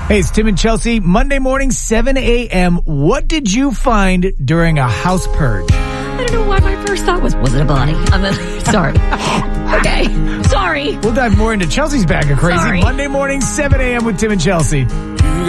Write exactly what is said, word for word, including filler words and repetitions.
Hey, it's Tim and Chelsea. Monday morning, seven a.m. What did you find during a house purge? I don't know why my first thought was, was it a body? I'm mean, sorry. Okay, sorry. We'll dive more into Chelsea's bag of crazy. Sorry. Monday morning, seven a.m. with Tim and Chelsea.